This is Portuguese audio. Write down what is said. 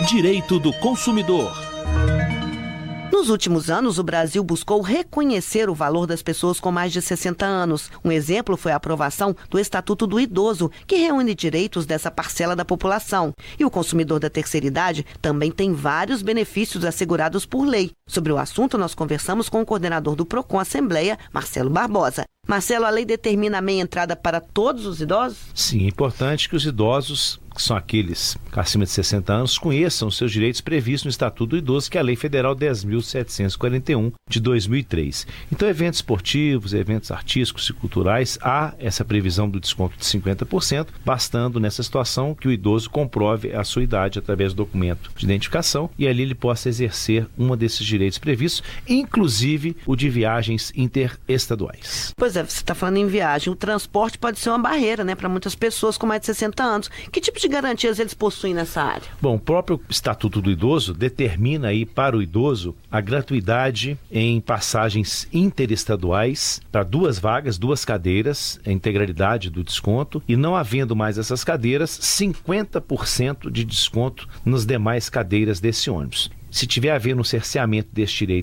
Direito do consumidor. Nos últimos anos, o Brasil buscou reconhecer o valor das pessoas com mais de 60 anos. Um exemplo foi a aprovação do Estatuto do Idoso, que reúne direitos dessa parcela da população. E o consumidor da terceira idade também tem vários benefícios assegurados por lei. Sobre o assunto, nós conversamos com o coordenador do PROCON Assembleia, Marcelo Barbosa. Marcelo, a lei determina a meia entrada para todos os idosos? Sim, é importante que os idosos, que são aqueles acima de 60 anos, conheçam os seus direitos previstos no Estatuto do Idoso, que é a Lei Federal 10.741 de 2003. Então, eventos esportivos, eventos artísticos e culturais, há essa previsão do desconto de 50%, bastando nessa situação que o idoso comprove a sua idade através do documento de identificação e ali ele possa exercer um desses direitos previstos, inclusive o de viagens interestaduais. Pois é, você está falando em viagem. O transporte pode ser uma barreira, né, para muitas pessoas com mais de 60 anos. Que tipo de garantias eles possuem nessa área? Bom, o próprio Estatuto do Idoso determina aí para o idoso a gratuidade em passagens interestaduais para 2 vagas, 2 cadeiras, a integralidade do desconto, e não havendo mais essas cadeiras, 50% de desconto nas demais cadeiras desse ônibus. Se tiver havendo um cerceamento deste direito